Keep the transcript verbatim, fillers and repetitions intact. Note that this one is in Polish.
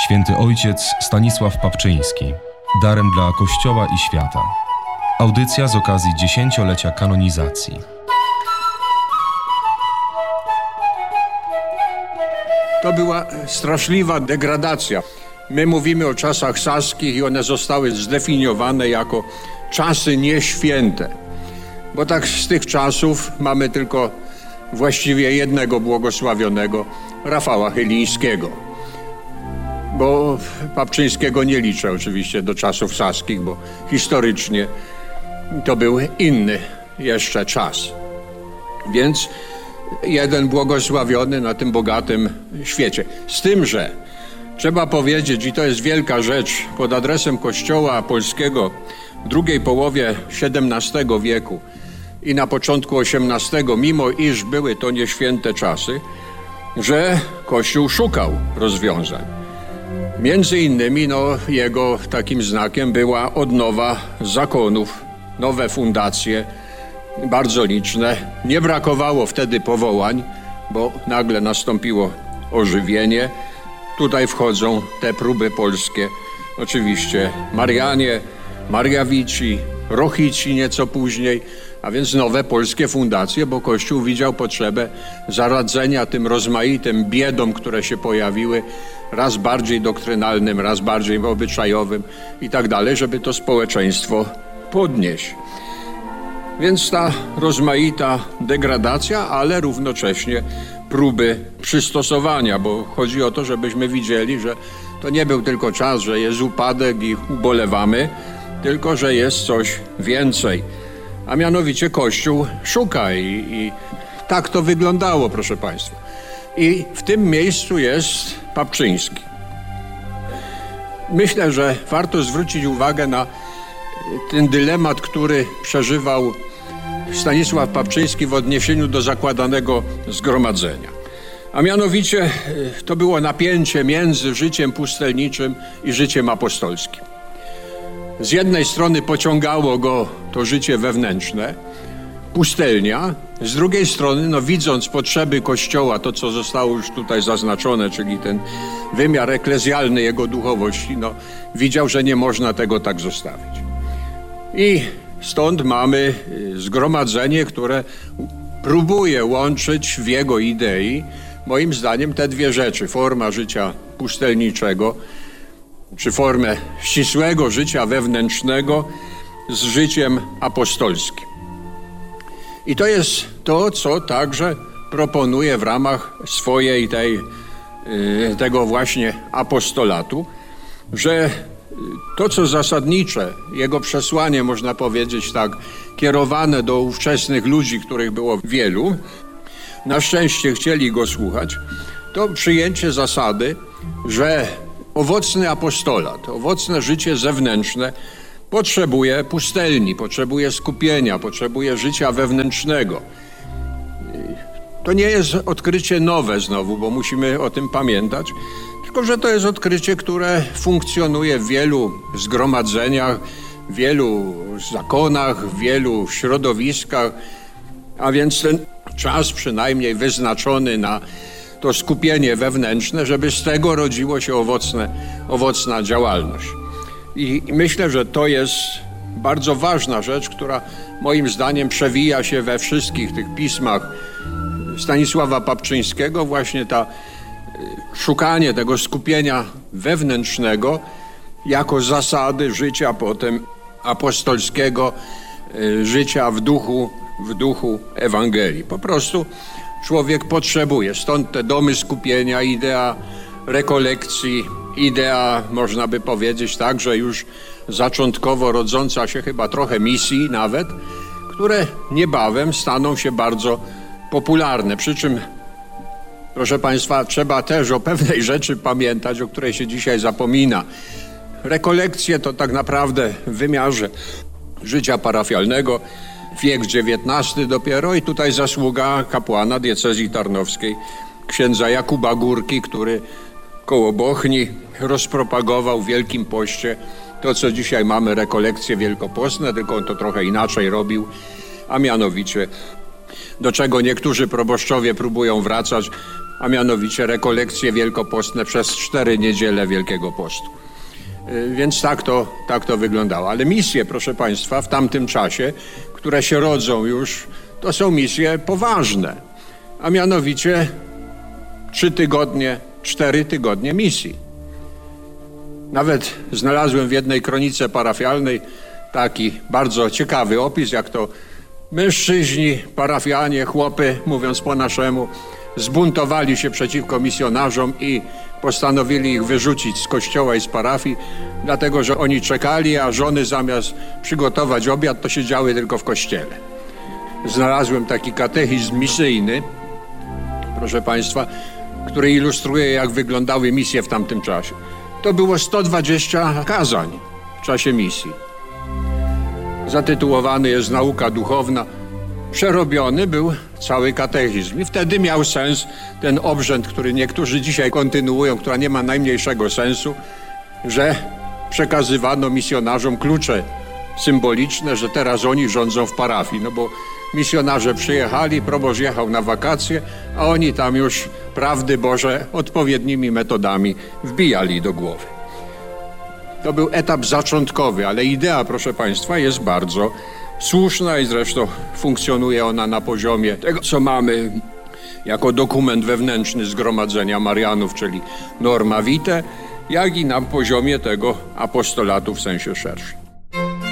Święty Ojciec Stanisław Papczyński. Darem dla Kościoła i świata. Audycja z okazji dziesięciolecia kanonizacji. To była straszliwa degradacja. My mówimy o czasach saskich i one zostały zdefiniowane jako czasy nieświęte. Bo tak z tych czasów mamy tylko właściwie jednego błogosławionego, Rafała Chylińskiego. Bo Papczyńskiego nie liczę oczywiście do czasów saskich, bo historycznie to był inny jeszcze czas. Więc jeden błogosławiony na tym bogatym świecie. Z tym, że trzeba powiedzieć, i to jest wielka rzecz, pod adresem Kościoła polskiego w drugiej połowie siedemnastego wieku i na początku osiemnastego, mimo iż były to nieświęte czasy, że Kościół szukał rozwiązań. Między innymi no, jego takim znakiem była odnowa zakonów, nowe fundacje, bardzo liczne. Nie brakowało wtedy powołań, bo nagle nastąpiło ożywienie. Tutaj wchodzą te próby polskie, oczywiście Marianie, Mariawici, Rochici nieco później, a więc nowe polskie fundacje, bo Kościół widział potrzebę zaradzenia tym rozmaitym biedom, które się pojawiły, raz bardziej doktrynalnym, raz bardziej obyczajowym i tak dalej, żeby to społeczeństwo podnieść. Więc ta rozmaita degradacja, ale równocześnie próby przystosowania, bo chodzi o to, żebyśmy widzieli, że to nie był tylko czas, że jest upadek i ubolewamy, tylko że jest coś więcej. A mianowicie Kościół szuka i, i tak to wyglądało, proszę Państwa. I w tym miejscu jest Papczyński. Myślę, że warto zwrócić uwagę na ten dylemat, który przeżywał Stanisław Papczyński w odniesieniu do zakładanego zgromadzenia. A mianowicie to było napięcie między życiem pustelniczym i życiem apostolskim. Z jednej strony pociągało go to życie wewnętrzne, pustelnia, z drugiej strony, no widząc potrzeby Kościoła, to co zostało już tutaj zaznaczone, czyli ten wymiar eklezjalny jego duchowości, no widział, że nie można tego tak zostawić. I stąd mamy zgromadzenie, które próbuje łączyć w jego idei, moim zdaniem, te dwie rzeczy. Forma życia pustelniczego, czy formę ścisłego życia wewnętrznego z życiem apostolskim. I to jest to, co także proponuje w ramach swojej tej, tego właśnie apostolatu, że to, co zasadnicze, jego przesłanie, można powiedzieć tak, kierowane do ówczesnych ludzi, których było wielu, na szczęście chcieli go słuchać, to przyjęcie zasady, że owocny apostolat, owocne życie zewnętrzne potrzebuje pustelni, potrzebuje skupienia, potrzebuje życia wewnętrznego. To nie jest odkrycie nowe znowu, bo musimy o tym pamiętać, tylko że to jest odkrycie, które funkcjonuje w wielu zgromadzeniach, w wielu zakonach, w wielu środowiskach, a więc ten czas przynajmniej wyznaczony na to skupienie wewnętrzne, żeby z tego rodziło się owocne, owocna działalność. I myślę, że to jest bardzo ważna rzecz, która moim zdaniem przewija się we wszystkich tych pismach Stanisława Papczyńskiego, właśnie ta szukanie tego skupienia wewnętrznego jako zasady życia potem apostolskiego, życia w duchu, w duchu Ewangelii. Po prostu człowiek potrzebuje, stąd te domy skupienia, idea rekolekcji, idea, można by powiedzieć tak, że już zaczątkowo rodząca się chyba trochę misji nawet, które niebawem staną się bardzo popularne. Przy czym, proszę Państwa, trzeba też o pewnej rzeczy pamiętać, o której się dzisiaj zapomina. Rekolekcje to tak naprawdę w wymiarze życia parafialnego wiek dziewiętnasty dopiero i tutaj zasługa kapłana diecezji tarnowskiej, księdza Jakuba Górki, który koło Bochni rozpropagował w Wielkim Poście to, co dzisiaj mamy rekolekcje wielkopostne, tylko on to trochę inaczej robił, a mianowicie do czego niektórzy proboszczowie próbują wracać, a mianowicie rekolekcje wielkopostne przez cztery niedziele Wielkiego Postu. Więc tak to, tak to wyglądało. Ale misje, proszę Państwa, w tamtym czasie, które się rodzą już, to są misje poważne, a mianowicie trzy tygodnie, cztery tygodnie misji. Nawet znalazłem w jednej kronice parafialnej taki bardzo ciekawy opis, jak to mężczyźni, parafianie, chłopy, mówiąc po naszemu, zbuntowali się przeciwko misjonarzom i postanowili ich wyrzucić z kościoła i z parafii, dlatego że oni czekali, a żony zamiast przygotować obiad, to siedziały tylko w kościele. Znalazłem taki katechizm misyjny, proszę Państwa, który ilustruje, jak wyglądały misje w tamtym czasie. To było sto dwadzieścia kazań w czasie misji. Zatytułowany jest Nauka duchowna. Przerobiony był cały katechizm i wtedy miał sens ten obrzęd, który niektórzy dzisiaj kontynuują, która nie ma najmniejszego sensu, że przekazywano misjonarzom klucze symboliczne, że teraz oni rządzą w parafii, no bo misjonarze przyjechali, proboszcz jechał na wakacje, a oni tam już prawdy Boże odpowiednimi metodami wbijali do głowy. To był etap zaczątkowy, ale idea, proszę Państwa, jest bardzo słuszna i zresztą funkcjonuje ona na poziomie tego, co mamy jako dokument wewnętrzny Zgromadzenia Marianów, czyli Norma Vitae, jak i na poziomie tego apostolatu w sensie szerszym.